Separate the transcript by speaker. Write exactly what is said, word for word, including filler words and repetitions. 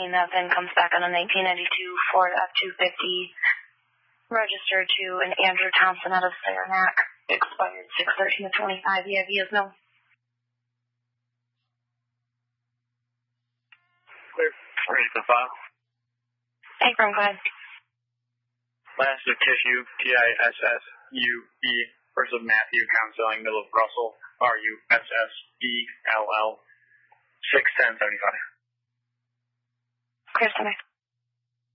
Speaker 1: fourteen, that then comes back on a nineteen ninety-two Ford F two fifty, registered to an Andrew Thompson out of Saranac, expired six thirteen of twenty-five. Yeah, he has no.
Speaker 2: Clear. Ready for file.
Speaker 1: Hey, from go ahead.
Speaker 2: Last of tissue, T I S S U E, first of Matthew, counseling, middle of Russell, R U S S E L L, six ten seventy-five.
Speaker 1: Clear, stomach.